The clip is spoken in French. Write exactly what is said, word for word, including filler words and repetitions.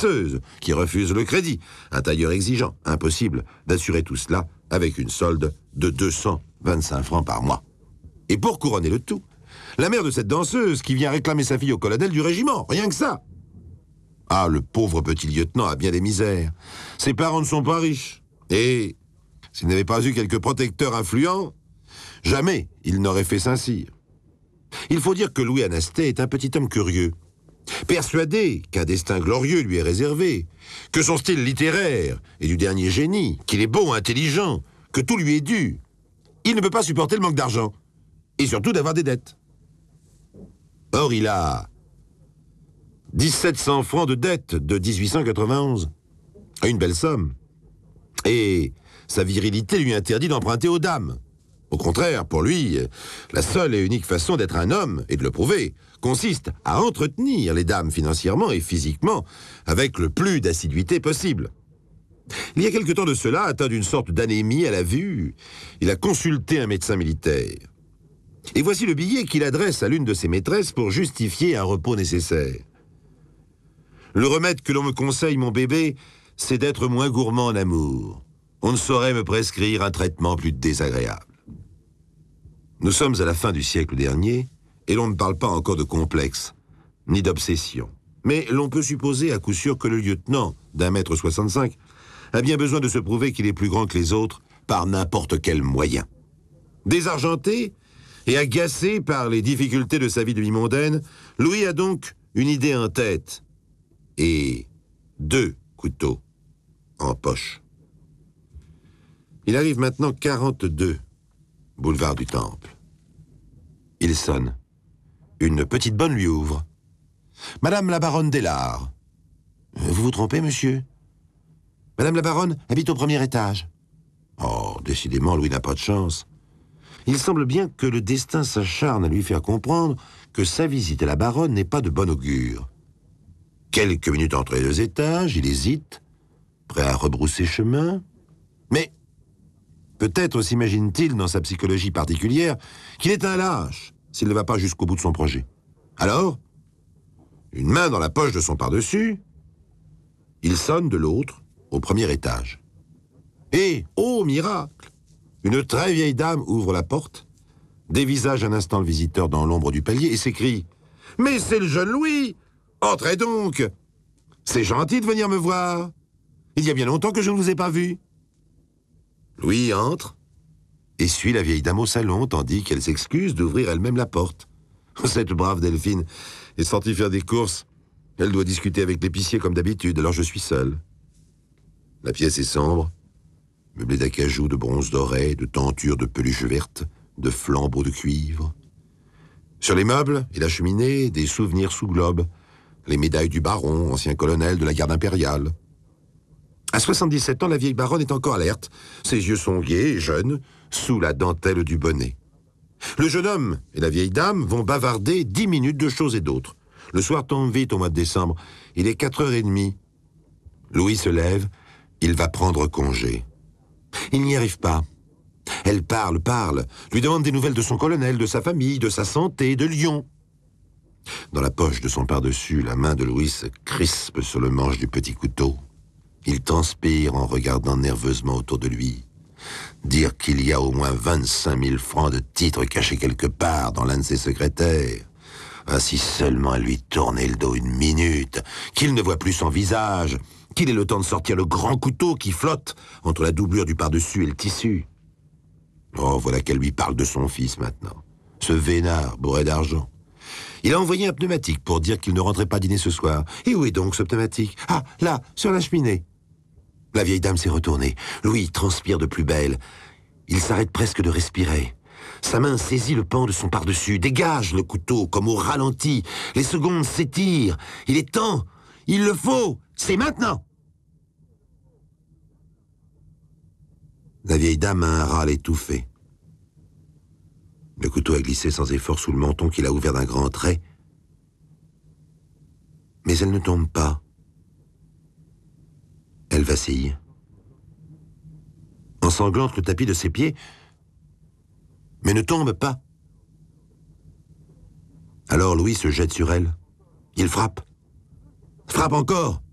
tisseuse qui refuse le crédit, un tailleur exigeant, impossible d'assurer tout cela avec une solde de deux cent vingt-cinq francs par mois. Et pour couronner le tout, la mère de cette danseuse qui vient réclamer sa fille au colonel du régiment, rien que ça. Ah, le pauvre petit lieutenant a bien des misères. Ses parents ne sont pas riches. Et s'il n'avait pas eu quelques protecteurs influents, jamais il n'aurait fait Saint-Cyr. Il faut dire que Louis Anastet est un petit homme curieux, persuadé qu'un destin glorieux lui est réservé, que son style littéraire est du dernier génie, qu'il est beau, intelligent, que tout lui est dû. Il ne peut pas supporter le manque d'argent, et surtout d'avoir des dettes. Or, il a mille sept cents francs de dettes de dix-huit cent quatre-vingt-onze. Une belle somme. Et sa virilité lui interdit d'emprunter aux dames. Au contraire, pour lui, la seule et unique façon d'être un homme, et de le prouver, consiste à entretenir les dames financièrement et physiquement avec le plus d'assiduité possible. Il y a quelque temps de cela, atteint d'une sorte d'anémie à la vue, il a consulté un médecin militaire. Et voici le billet qu'il adresse à l'une de ses maîtresses pour justifier un repos nécessaire. Le remède que l'on me conseille, mon bébé, c'est d'être moins gourmand en amour. On ne saurait me prescrire un traitement plus désagréable. Nous sommes à la fin du siècle dernier, et l'on ne parle pas encore de complexe, ni d'obsession. Mais l'on peut supposer à coup sûr que le lieutenant, d'un mètre soixante-cinq, a bien besoin de se prouver qu'il est plus grand que les autres par n'importe quel moyen. Désargenté et agacé par les difficultés de sa vie demi-mondaine, Louis a donc une idée en tête et deux couteaux en poche. Il arrive maintenant quarante-deux, boulevard du Temple. Il sonne. Une petite bonne lui ouvre. « Madame la baronne Délard. »« Vous vous trompez, monsieur ? Madame la baronne habite au premier étage. » Oh, décidément, Louis n'a pas de chance. Il semble bien que le destin s'acharne à lui faire comprendre que sa visite à la baronne n'est pas de bon augure. Quelques minutes entre les deux étages, il hésite, prêt à rebrousser chemin. Mais peut-être s'imagine-t-il, dans sa psychologie particulière, qu'il est un lâche s'il ne va pas jusqu'au bout de son projet. Alors, une main dans la poche de son par-dessus, il sonne de l'autre, au premier étage. Et, ô miracle, une très vieille dame ouvre la porte, dévisage un instant le visiteur dans l'ombre du palier et s'écrie « Mais c'est le jeune Louis! Entrez donc! C'est gentil de venir me voir. Il y a bien longtemps que je ne vous ai pas vu. » Louis entre et suit la vieille dame au salon, tandis qu'elle s'excuse d'ouvrir elle-même la porte. Cette brave Delphine est sortie faire des courses. Elle doit discuter avec l'épicier comme d'habitude, alors je suis seul. La pièce est sombre, meublée d'acajou, de bronze doré, de tentures de peluche verte, de flambeaux de cuivre. Sur les meubles et la cheminée, des souvenirs sous globe, les médailles du baron, ancien colonel de la garde impériale. À soixante-dix-sept ans, la vieille baronne est encore alerte. Ses yeux sont gais et jeunes, sous la dentelle du bonnet. Le jeune homme et la vieille dame vont bavarder dix minutes de choses et d'autres. Le soir tombe vite au mois de décembre. Il est quatre heures et demie. Louis se lève. Il va prendre congé. Il n'y arrive pas. Elle parle, parle, lui demande des nouvelles de son colonel, de sa famille, de sa santé, de Lyon. Dans la poche de son par-dessus, la main de Louis se crispe sur le manche du petit couteau. Il transpire en regardant nerveusement autour de lui. Dire qu'il y a au moins vingt-cinq mille francs de titres cachés quelque part dans l'un de ses secrétaires. Ah, si seulement elle lui tournait le dos une minute, qu'il ne voit plus son visage, qu'il ait le temps de sortir le grand couteau qui flotte entre la doublure du par-dessus et le tissu. Oh, voilà qu'elle lui parle de son fils maintenant. Ce vénard bourré d'argent. Il a envoyé un pneumatique pour dire qu'il ne rentrait pas dîner ce soir. Et où est donc ce pneumatique? Ah, là, sur la cheminée. La vieille dame s'est retournée. Louis transpire de plus belle. Il s'arrête presque de respirer. Sa main saisit le pan de son par-dessus, dégage le couteau comme au ralenti. Les secondes s'étirent. Il est temps. Il le faut. C'est maintenant. La vieille dame a un râle étouffé. Le couteau a glissé sans effort sous le menton qu'il a ouvert d'un grand trait. Mais elle ne tombe pas. Elle vacille. Ensanglante le tapis de ses pieds, mais ne tombe pas. Alors Louis se jette sur elle. Il frappe. Frappe encore.